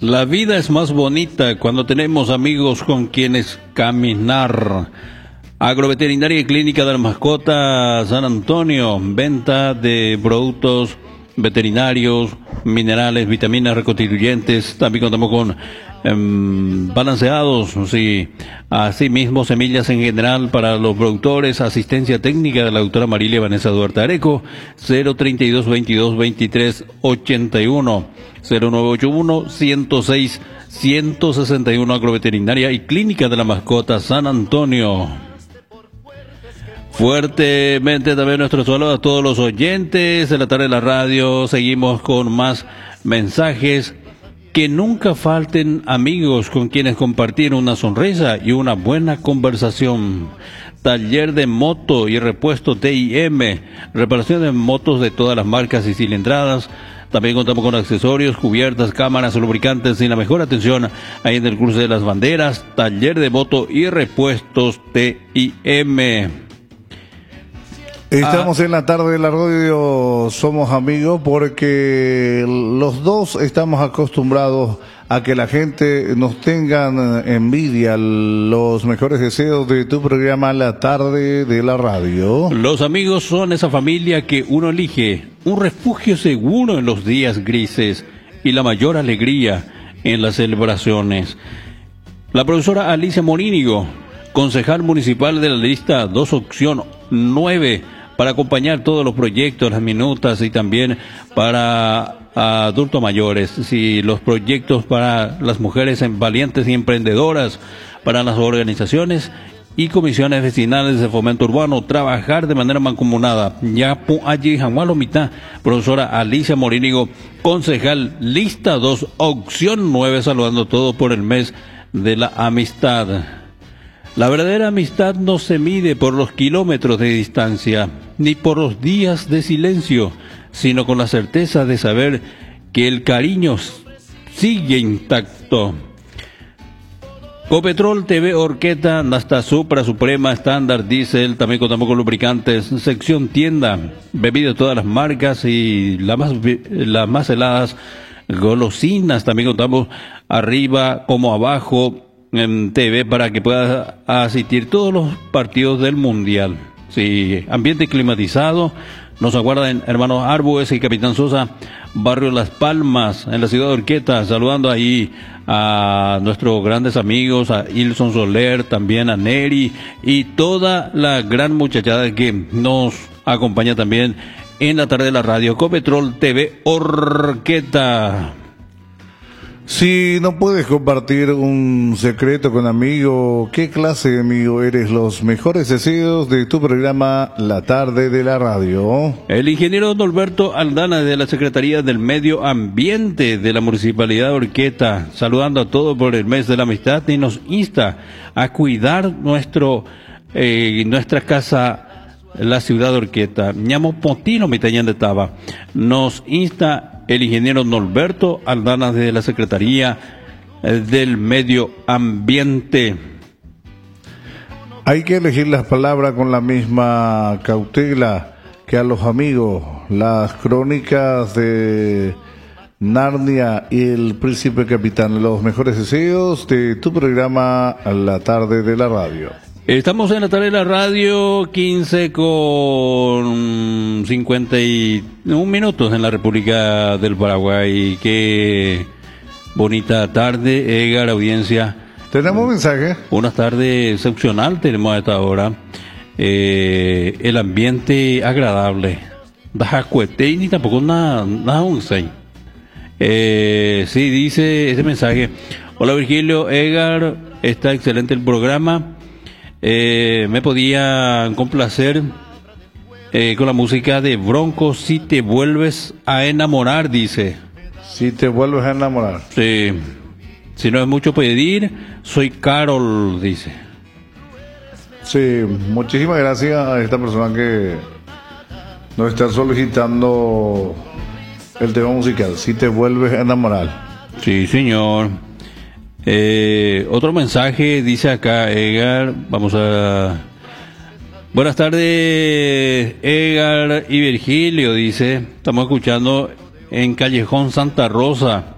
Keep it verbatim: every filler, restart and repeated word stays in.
La vida es más bonita cuando tenemos amigos con quienes caminar. Agroveterinaria y Clínica de la Mascota San Antonio, venta de productos veterinarios, minerales, vitaminas reconstituyentes. También contamos con eh, balanceados, sí, asimismo semillas en general para los productores. Asistencia técnica de la doctora Marilia Vanessa Duarte Areco, cero treinta y dos veintidós veintitrés ochenta y uno, cero nueve ocho uno ciento seis ciento sesenta y uno. Agroveterinaria y Clínica de la Mascota San Antonio. Fuertemente también nuestro saludo a todos los oyentes de la tarde de la radio. Seguimos con más mensajes. Que nunca falten amigos con quienes compartir una sonrisa y una buena conversación. Taller de moto y repuesto T I M, reparación de motos de todas las marcas y cilindradas. También contamos con accesorios, cubiertas, cámaras, lubricantes y la mejor atención ahí en el cruce de las banderas. Taller de moto y repuestos T I M. Estamos Ah. en la tarde de la radio, somos amigos porque los dos estamos acostumbrados a que la gente nos tengan envidia. Los mejores deseos de tu programa La Tarde de la Radio. Los amigos son esa familia que uno elige, un refugio seguro en los días grises y la mayor alegría en las celebraciones. La profesora Alicia Morínigo, concejal municipal de la lista dos opción nueve, para acompañar todos los proyectos, las minutas y también para adultos mayores, sí, los proyectos para las mujeres valientes y emprendedoras, para las organizaciones y comisiones vecinales de fomento urbano, trabajar de manera mancomunada. Ya allí Jamualo Mitad, profesora Alicia Morínigo, concejal lista dos opción nueve, saludando a todos por el mes de la amistad. La verdadera amistad no se mide por los kilómetros de distancia, ni por los días de silencio, sino con la certeza de saber que el cariño sigue intacto. Copetrol T V Orqueta, hasta Supra, Suprema, Estándar, Diesel, también contamos con lubricantes, sección tienda, bebidas de todas las marcas y las más, las más heladas, golosinas, también contamos arriba como abajo, en T V para que pueda asistir todos los partidos del Mundial. Sí, ambiente climatizado. Nos aguardan hermanos Árboles y Capitán Sosa, barrio Las Palmas, en la ciudad de Orqueta, saludando ahí a nuestros grandes amigos, a Ilson Soler, también a Neri y toda la gran muchachada que nos acompaña también en la tarde de la radio. Copetrol T V Orqueta. Si no puedes compartir un secreto con amigo, ¿qué clase de amigo eres? Los mejores deseos de tu programa La Tarde de la Radio. El ingeniero Norberto Aldana de la Secretaría del Medio Ambiente de la Municipalidad de Orqueta, saludando a todos por el mes de la amistad y nos insta a cuidar nuestro eh, nuestra casa, la ciudad de Orqueta. Ñamo Potino Mitañán de Taba. Nos insta el ingeniero Norberto Aldana de la Secretaría del Medio Ambiente. Hay que elegir las palabras con la misma cautela que a los amigos. Las crónicas de Narnia y el Príncipe Capitán. Los mejores deseos de tu programa La Tarde de la Radio. Estamos en la tarde de la radio, quince con cincuenta y un minutos en la República del Paraguay. Qué bonita tarde, Edgar, audiencia. ¿Tenemos mensaje? Una tarde excepcional tenemos a esta hora. Eh, el ambiente agradable. Dajacuete y ni tampoco nada, nada un seis. Eh, sí, dice ese mensaje. Hola Virgilio, Edgar, está excelente el programa. Eh, me podía complacer eh, con la música de Bronco, Si te vuelves a enamorar, dice. Si te vuelves a enamorar. Sí. Si no es mucho pedir, soy Carol, dice. Sí, muchísimas gracias a esta persona que nos está solicitando el tema musical. Si te vuelves a enamorar. Sí, señor. Eh, otro mensaje dice acá, Edgar, vamos a... Buenas tardes, Edgar y Virgilio, dice, estamos escuchando en Callejón Santa Rosa,